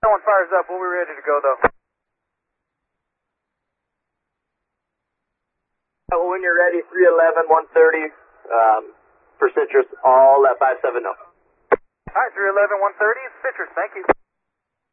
someone fires up, we'll be ready to go, though. Well, when you're ready, 311, 130, for Citrus, all at 570. All right, 311, 130, Citrus, thank you.